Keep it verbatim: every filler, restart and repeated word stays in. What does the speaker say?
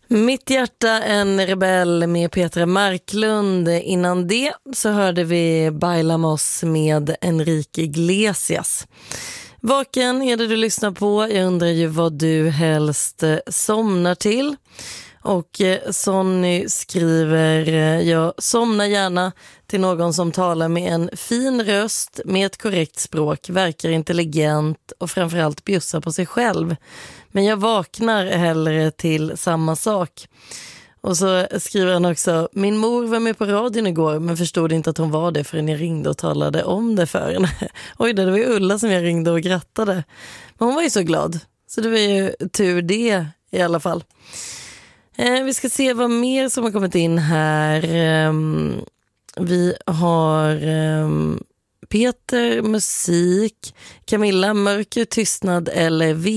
Mitt hjärta en rebell med Petra Marklund. Innan det så hörde vi Bailamos med Enrique Iglesias. Vaken är det du lyssnar på. Jag undrar ju vad du helst somnar till. Och Sonny skriver: jag somnar gärna till någon som talar med en fin röst, med ett korrekt språk, verkar intelligent och framförallt bjussar på sig själv. Men jag vaknar hellre till samma sak. Och så skriver han också: min mor var med på radion igår men förstod inte att hon var det förrän jag ringde och talade om det för henne. Oj, det var ju Ulla som jag ringde och grattade. Men hon var ju så glad. Så det var ju tur det i alla fall. Eh, vi ska se vad mer som har kommit in här. Eh, vi har eh, Peter, musik, Camilla, mörker, tystnad eller